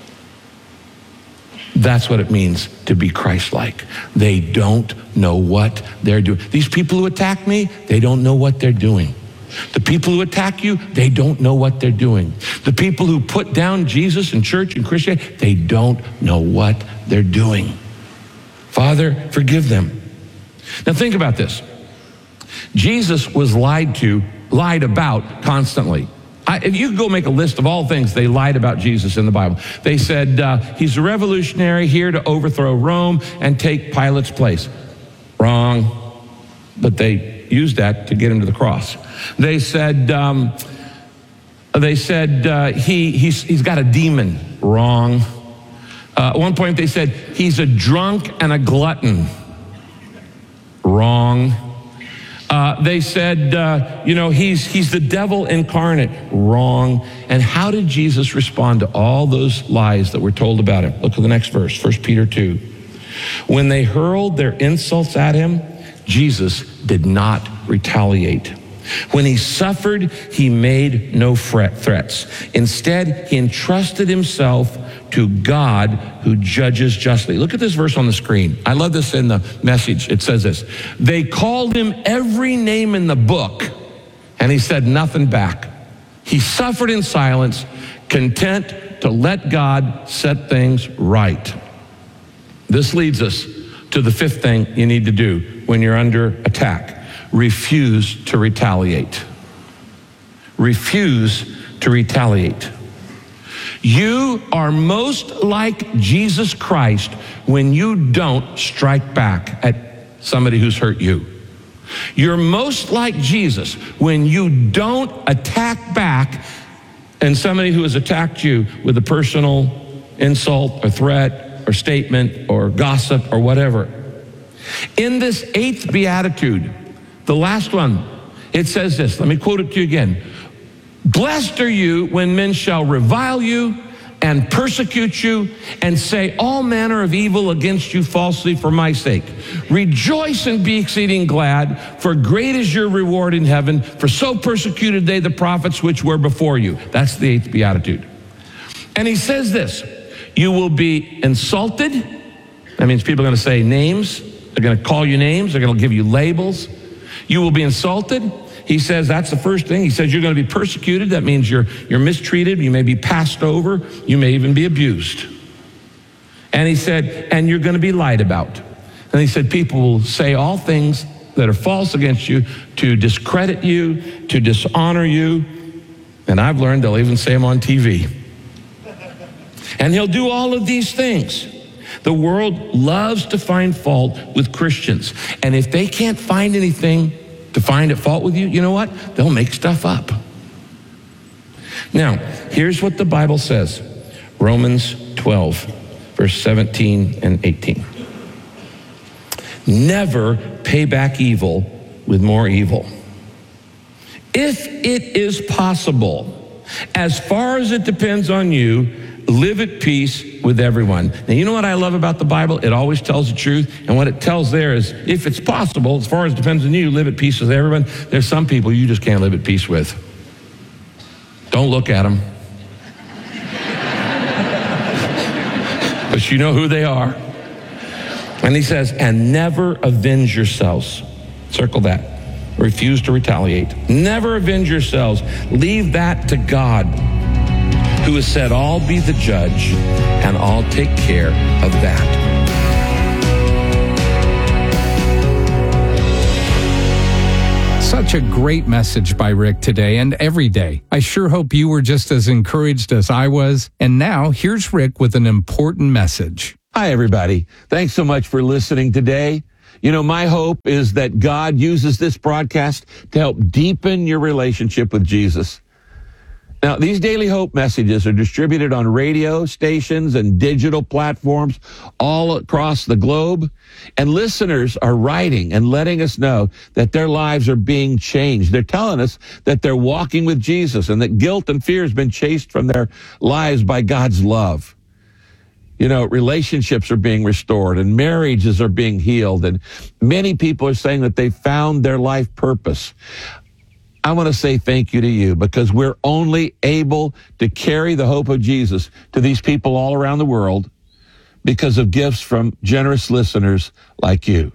That's what it means to be Christ-like. They don't know what they're doing. These people who attack me, they don't know what they're doing. The people who attack you, they don't know what they're doing. The people who put down Jesus and church and Christianity, they don't know what they're doing. Father, forgive them. Now think about this. Jesus was lied to, lied about constantly. I, if you go make a list of all things they lied about Jesus in the Bible. They said uh, he's a revolutionary here to overthrow Rome and take Pilate's place. Wrong. But they used that to get him to the cross. They said um, they said uh, he he's he's got a demon. Wrong. Uh, at one point they said he's a drunk and a glutton. Wrong. Uh, they said, uh, you know, he's he's the devil incarnate. Wrong. And how did Jesus respond to all those lies that were told about him? Look at the next verse, First Peter two. When they hurled their insults at him, Jesus did not retaliate. When he suffered, he made no threats. Instead, he entrusted himself to God who judges justly. Look at this verse on the screen. I love this in the Message. It says this. They called him every name in the book, and he said nothing back. He suffered in silence, content to let God set things right. This leads us to the fifth thing you need to do when you're under attack. Refuse to retaliate. Refuse to retaliate. You are most like Jesus Christ when you don't strike back at somebody who's hurt you. You're most like Jesus when you don't attack back and somebody who has attacked you with a personal insult or threat or statement or gossip or whatever. In this eighth beatitude, the last one, it says this. Let me quote it to you again. Blessed are you when men shall revile you and persecute you and say all manner of evil against you falsely for my sake. Rejoice and be exceeding glad, for great is your reward in heaven, for so persecuted they the prophets which were before you. That's the eighth beatitude. And he says this, you will be insulted. That means people are going to say names. They're going to call you names. They're going to give you labels. You will be insulted. He says that's the first thing. He says you're going to be persecuted. That means you're you're mistreated. You may be passed over. You may even be abused. And he said, and you're going to be lied about. And he said people will say all things that are false against you to discredit you, to dishonor you. And I've learned they'll even say them on T V. And he'll do all of these things. The world loves to find fault with Christians. And if they can't find anything to find at fault with you, you know what? They'll make stuff up. Now, here's what the Bible says. Romans twelve, verse seventeen and eighteen. Never pay back evil with more evil. If it is possible, as far as it depends on you, live at peace with everyone. Now, you know what I love about the Bible? It always tells the truth. And what it tells there is, if it's possible, as far as it depends on you, live at peace with everyone. There's some people you just can't live at peace with. Don't look at them. But you know who they are. And he says, and never avenge yourselves. Circle that. Refuse to retaliate. Never avenge yourselves. Leave that to God, who has said, I'll be the judge and I'll take care of that. Such a great message by Rick today and every day. I sure hope you were just as encouraged as I was. And now here's Rick with an important message. Hi, everybody. Thanks so much for listening today. You know, my hope is that God uses this broadcast to help deepen your relationship with Jesus. Now, these Daily Hope messages are distributed on radio stations and digital platforms all across the globe. And listeners are writing and letting us know that their lives are being changed. They're telling us that they're walking with Jesus and that guilt and fear has been chased from their lives by God's love. You know, relationships are being restored and marriages are being healed. And many people are saying that they found their life purpose. I want to say thank you to you, because we're only able to carry the hope of Jesus to these people all around the world because of gifts from generous listeners like you.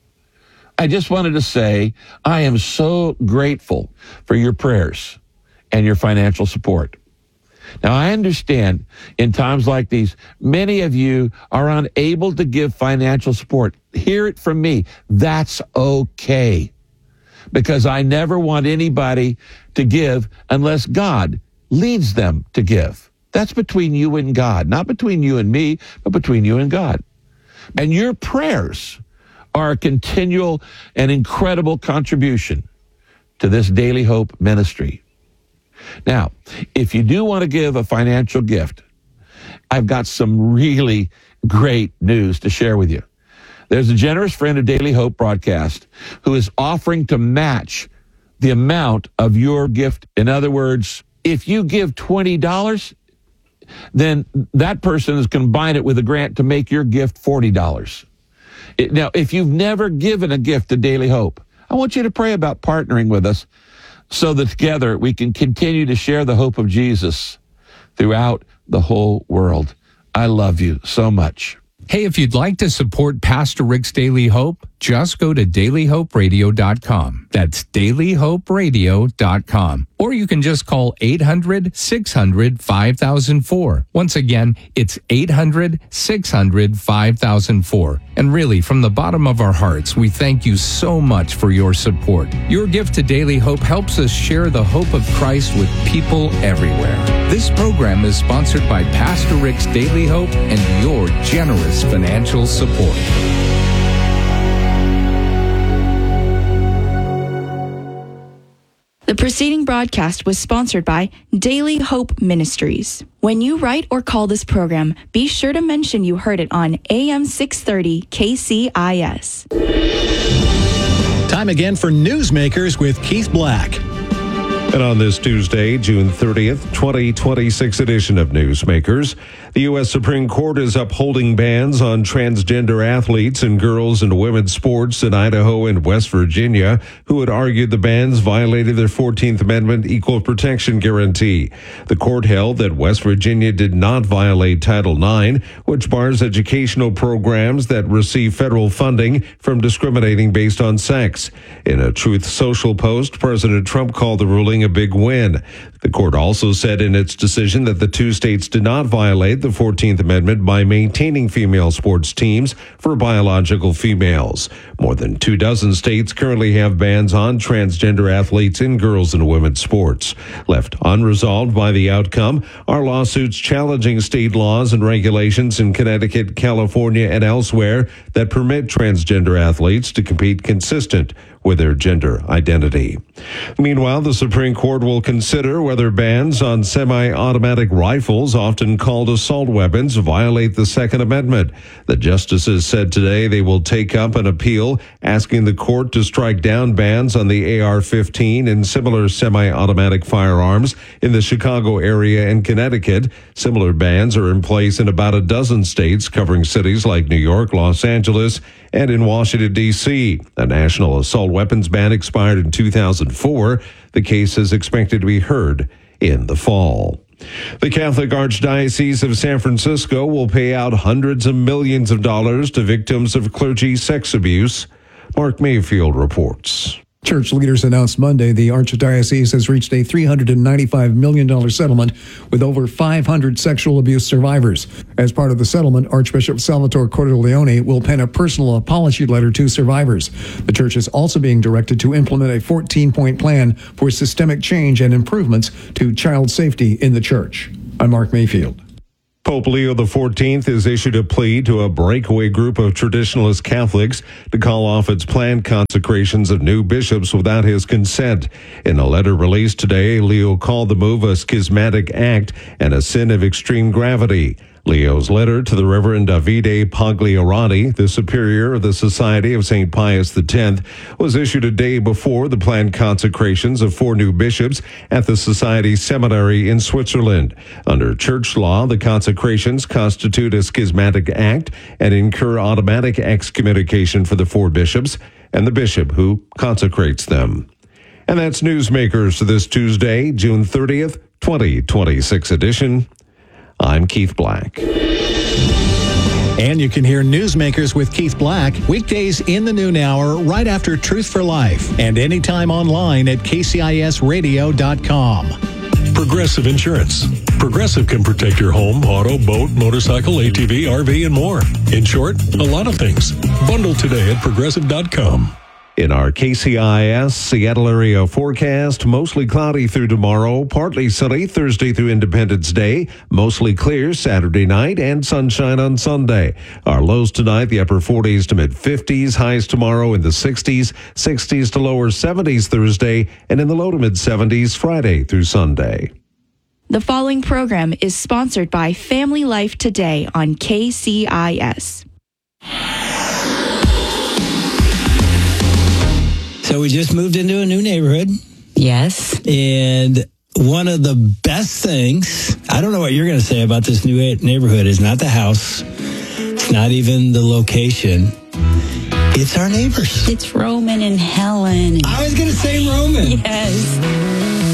I just wanted to say I am so grateful for your prayers and your financial support. Now, I understand in times like these, many of you are unable to give financial support. Hear it from me. That's okay. Because I never want anybody to give unless God leads them to give. That's between you and God, not between you and me, but between you and God. And your prayers are a continual and incredible contribution to this Daily Hope ministry. Now, if you do want to give a financial gift, I've got some really great news to share with you. There's a generous friend of Daily Hope broadcast who is offering to match the amount of your gift. In other words, if you give twenty dollars, then that person is combine it with a grant to make your gift forty dollars. It, now, if you've never given a gift to Daily Hope, I want you to pray about partnering with us so that together we can continue to share the hope of Jesus throughout the whole world. I love you so much. Hey, if you'd like to support Pastor Rick's Daily Hope, just go to daily hope radio dot com. That's daily hope radio dot com. Or you can just call eight hundred, six hundred, five thousand four. Once again, it's eight hundred, six hundred, five thousand four. And really, from the bottom of our hearts, we thank you so much for your support. Your gift to Daily Hope helps us share the hope of Christ with people everywhere. This program is sponsored by Pastor Rick's Daily Hope and your generous financial support. The preceding broadcast was sponsored by Daily Hope Ministries. When you write or call this program, be sure to mention you heard it on A M six thirty K C I S. Time again for Newsmakers with Keith Black. And on this Tuesday, June thirtieth, twenty twenty-six edition of Newsmakers, the U S Supreme Court is upholding bans on transgender athletes in girls and women's sports in Idaho and West Virginia who had argued the bans violated their fourteenth Amendment equal protection guarantee. The court held that West Virginia did not violate Title nine, which bars educational programs that receive federal funding from discriminating based on sex. In a Truth Social post, President Trump called the ruling a big win. The court also said in its decision that the two states did not violate the fourteenth Amendment by maintaining female sports teams for biological females. More than two dozen states currently have bans on transgender athletes in girls and women's sports. Left unresolved by the outcome are lawsuits challenging state laws and regulations in Connecticut, California, and elsewhere that permit transgender athletes to compete consistent with their gender identity. Meanwhile, the Supreme Court will consider whether bans on semi-automatic rifles, often called assault weapons, violate the Second Amendment. The justices said today they will take up an appeal asking the court to strike down bans on the A R fifteen and similar semi-automatic firearms in the Chicago area and Connecticut. Similar bans are in place in about a dozen states, covering cities like New York, Los Angeles, and in Washington, D C. A national assault weapons ban expired in two thousand four. The case is expected to be heard in the fall. The Catholic Archdiocese of San Francisco will pay out hundreds of millions of dollars to victims of clergy sex abuse. Mark Mayfield reports. Church leaders announced Monday the Archdiocese has reached a three hundred ninety-five million dollars settlement with over five hundred sexual abuse survivors. As part of the settlement, Archbishop Salvatore Cordileone will pen a personal apology letter to survivors. The church is also being directed to implement a fourteen-point plan for systemic change and improvements to child safety in the church. I'm Mark Mayfield. Pope Leo the fourteenth has issued a plea to a breakaway group of traditionalist Catholics to call off its planned consecrations of new bishops without his consent. In a letter released today, Leo called the move a schismatic act and a sin of extreme gravity. Leo's letter to the Reverend Davide Pagliarati, the superior of the Society of Saint Pius the tenth, was issued a day before the planned consecrations of four new bishops at the Society Seminary in Switzerland. Under church law, the consecrations constitute a schismatic act and incur automatic excommunication for the four bishops and the bishop who consecrates them. And that's Newsmakers for this Tuesday, June thirtieth, twenty twenty-six edition. I'm Keith Black. And you can hear Newsmakers with Keith Black weekdays in the noon hour right after Truth for Life and anytime online at K C I S radio dot com. Progressive Insurance. Progressive can protect your home, auto, boat, motorcycle, A T V, R V, and more. In short, a lot of things. Bundle today at progressive dot com. In our K C I S Seattle area forecast, mostly cloudy through tomorrow, partly sunny Thursday through Independence Day, mostly clear Saturday night, and sunshine on Sunday. Our lows tonight, the upper forties to mid fifties, highs tomorrow in the sixties, sixties to lower seventies Thursday, and in the low to mid seventies Friday through Sunday. The following program is sponsored by Family Life Today on K C I S. So we just moved into a new neighborhood. Yes. And one of the best things, I don't know what you're going to say about this new neighborhood, is not the house. It's not even the location. It's our neighbors. It's Roman and Helen. I was going to say Roman. Yes.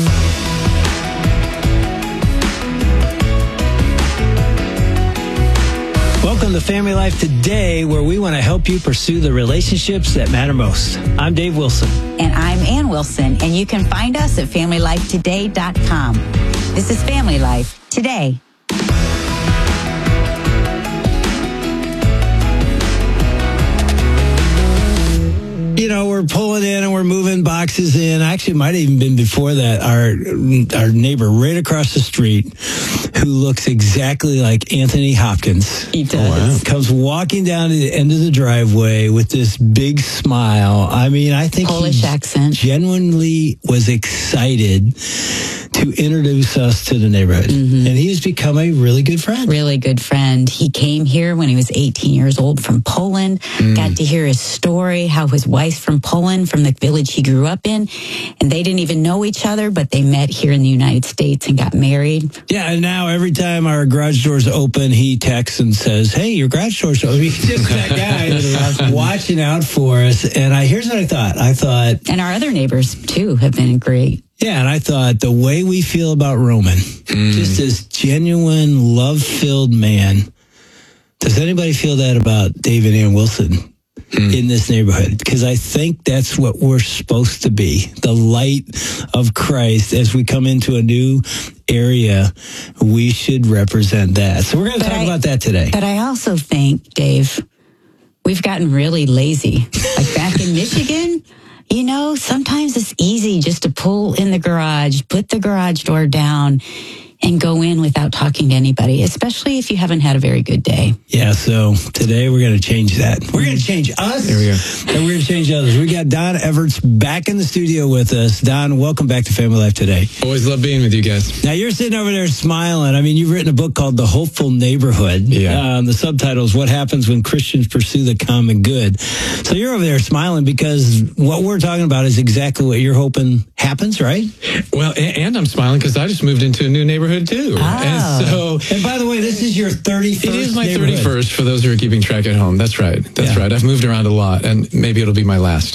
Welcome to Family Life Today, where we want to help you pursue the relationships that matter most. I'm Dave Wilson. And I'm Ann Wilson, and you can find us at family life today dot com. This is Family Life Today. You know, we're pulling in and we're moving boxes in. Actually, it might have even been before that. Our our neighbor right across the street, who looks exactly like Anthony Hopkins. He does. Oh, wow. Comes walking down to the end of the driveway with this big smile. I mean, I think Polish he accent. genuinely was excited to introduce us to the neighborhood. Mm-hmm. And he's become a really good friend. Really good friend. He came here when he was eighteen years old from Poland. Mm. Got to hear his story, how his wife's from Poland, from the village he grew up in. And they didn't even know each other, but they met here in the United States and got married. Yeah, and now every time our garage door's open, he texts and says, hey, your garage door's open. He's just that guy watching out for us. And I here's what I thought. I thought... And our other neighbors, too, have been great. Yeah, and I thought the way we feel about Roman, mm. just this genuine, love-filled man, does anybody feel that about David Ann Wilson mm. in this neighborhood? Because I think that's what we're supposed to be, the light of Christ. As we come into a new area, we should represent that. So we're going to talk I, about that today. But I also think, Dave, we've gotten really lazy. Like back in Michigan... You know, sometimes it's easy just to pull in the garage, put the garage door down, and go in without talking to anybody, especially if you haven't had a very good day. Yeah, so today we're going to change that. We're going to change us, Here we go. and we're going to change others. We got Don Everts back in the studio with us. Don, welcome back to Family Life Today. Always love being with you guys. Now, you're sitting over there smiling. I mean, you've written a book called The Hopeful Neighborhood. Yeah. Um, the subtitle is What Happens When Christians Pursue the Common Good. So you're over there smiling because what we're talking about is exactly what you're hoping happens, right? Well, and, and I'm smiling because I just moved into a new neighborhood too. Oh. And so, and by the way, this is your thirty-first. It is my neighborhood. thirty-first for those who are keeping track at home. That's right. That's Yeah. right. I've moved around a lot, and maybe it'll be my last.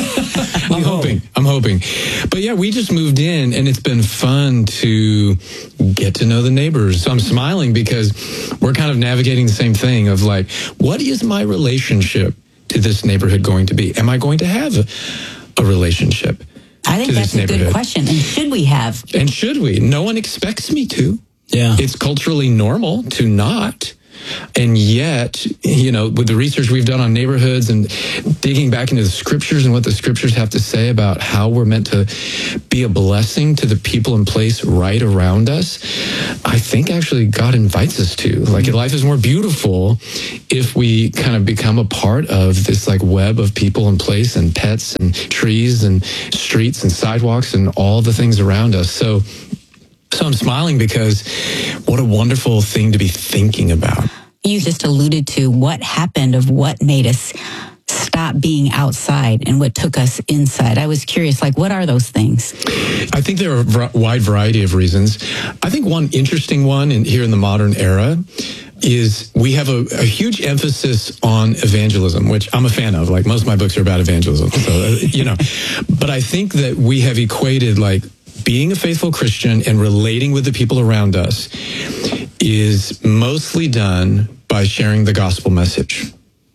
I'm hoping. I'm hoping. But yeah, we just moved in, and it's been fun to get to know the neighbors. So I'm smiling because we're kind of navigating the same thing of like, what is my relationship to this neighborhood going to be? Am I going to have a a relationship. I think to that's this a good neighborhood. question. And should we have? And should we? No one expects me to. Yeah. It's culturally normal to not. And yet, you know, with the research we've done on neighborhoods and digging back into the scriptures and what the scriptures have to say about how we're meant to be a blessing to the people and place right around us, I think actually God invites us to. Like, life is more beautiful if we kind of become a part of this like web of people and place and pets and trees and streets and sidewalks and all the things around us. So So I'm smiling because what a wonderful thing to be thinking about. You just alluded to what happened of what made us stop being outside and what took us inside. I was curious, like, what are those things? I think there are a v- wide variety of reasons. I think one interesting one in, here in the modern era is we have a, a huge emphasis on evangelism, which I'm a fan of. Like, most of my books are about evangelism. So, uh, you know, but I think that we have equated like being a faithful Christian and relating with the people around us is mostly done by sharing the gospel message.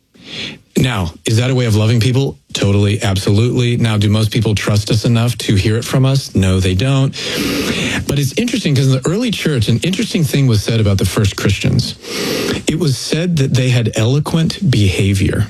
Now, is that a way of loving people? Totally, absolutely. Now, do most people trust us enough to hear it from us? No, they don't. But it's interesting because in the early church, an interesting thing was said about the first Christians. It was said that they had eloquent behavior.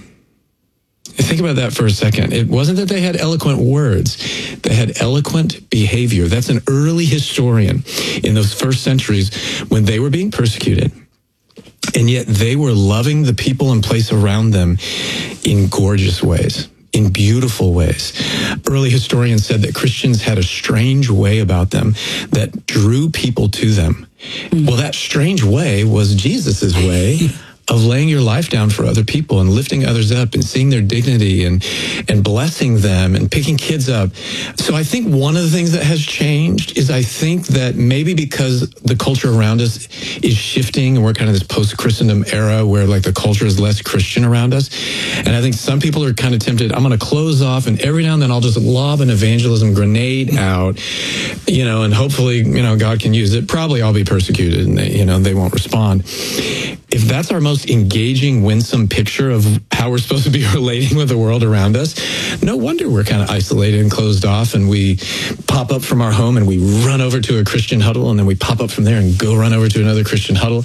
Think about that for a second. It wasn't that they had eloquent words. They had eloquent behavior. That's an early historian in those first centuries when they were being persecuted. And yet they were loving the people and place around them in gorgeous ways, in beautiful ways. Early historians said that Christians had a strange way about them that drew people to them. Mm. Well, that strange way was Jesus's way of laying your life down for other people and lifting others up and seeing their dignity and and blessing them and picking kids up. So I think one of the things that has changed is I think that maybe because the culture around us is shifting and we're kind of this post-Christendom era where like the culture is less Christian around us. And I think some people are kind of tempted, I'm going to close off and every now and then I'll just lob an evangelism grenade out, you know, and hopefully, you know, God can use it. Probably I'll be persecuted and they, you know, they won't respond. If that's our most engaging, winsome picture of how we're supposed to be relating with the world around us, no wonder we're kind of isolated and closed off and we pop up from our home and we run over to a Christian huddle and then we pop up from there and go run over to another Christian huddle.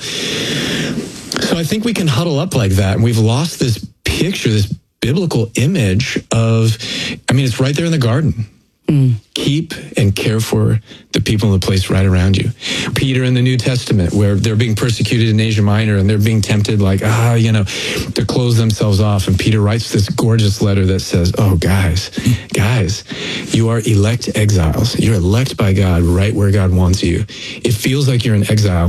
So I think we can huddle up like that. And we've lost this picture, this biblical image of, I mean, it's right there in the garden. Mm. Keep and care for the people in the place right around you. Peter in the New Testament, where they're being persecuted in Asia Minor and they're being tempted like, ah, you know, to close themselves off. And Peter writes this gorgeous letter that says, oh, guys, guys, you are elect exiles. You're elect by God right where God wants you. It feels like you're in exile.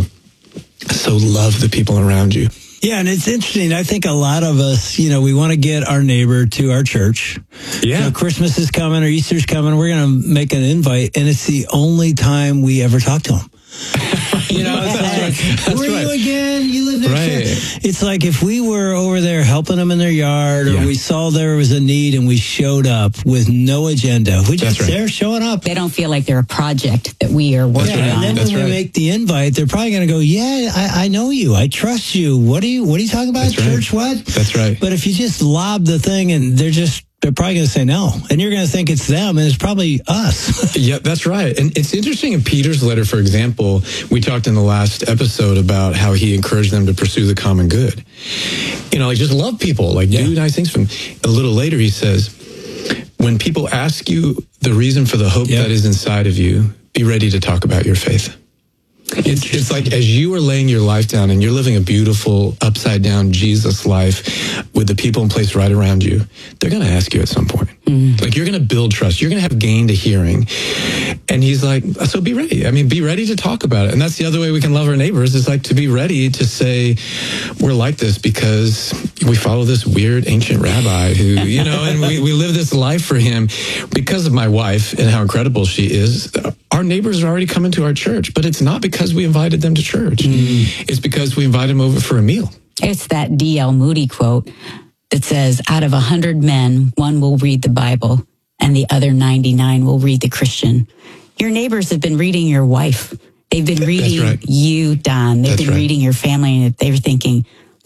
So love the people around you. Yeah, and it's interesting. I think a lot of us, you know, we want to get our neighbor to our church. Yeah. You know, Christmas is coming or Easter's coming. We're going to make an invite, and it's the only time we ever talk to them. You know, it's like, That's who are right. you again? You live next Right. door. It's like if we were over there helping them in their yard or Yeah. we saw there was a need and we showed up with no agenda. We just That's right. there showing up. They don't feel like they're a project that we are working Yeah, and on. then That's when we right. make the invite, they're probably going to go, "Yeah, I, I know you. I trust you. What are you? What are you talking about? That's right. Church? What?" That's right. But if you just lob the thing, and they're just they're probably going to say no, and you're going to think it's them, and it's probably us. Yeah, that's right. And it's interesting in Peter's letter, for example, we talked in the last episode about how he encouraged them to pursue the common good. You know, like just love people, like Yeah. do nice things for them. A little later, he says, when people ask you the reason for the hope Yeah. that is inside of you, be ready to talk about your faith. It's, it's like as you are laying your life down and you're living a beautiful, upside down Jesus life with the people in place right around you, they're going to ask you at some point. Mm. Like you're going to build trust. You're going to have gained a hearing. And he's like, so be ready. I mean, be ready to talk about it. And that's the other way we can love our neighbors is like to be ready to say, we're like this because we follow this weird ancient rabbi who, you know, and we, we live this life for him because of my wife and how incredible she is. Our neighbors are already coming to our church, but it's not because we invited them to church. Mm. It's because we invited them over for a meal. It's that D L Moody quote that says, out of a hundred men, one will read the Bible and the other ninety-nine will read the Christian. Your neighbors have been reading your wife. They've been reading right. you, Don. They've That's been right. reading your family, and they're thinking,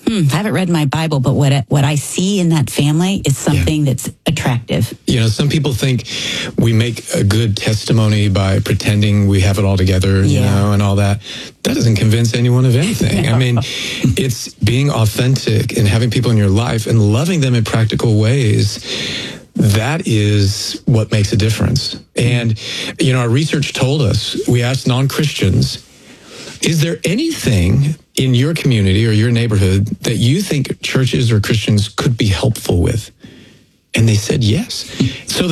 Hmm, I haven't read my Bible, but what I, what I see in that family is something yeah. that's attractive. You know, some people think we make a good testimony by pretending we have it all together, you yeah. know, and all that. That doesn't convince anyone of anything. No. I mean, it's being authentic and having people in your life and loving them in practical ways. That is what makes a difference. And, you know, our research told us, we asked non-Christians, is there anything in your community or your neighborhood that you think churches or Christians could be helpful with? And they said yes. So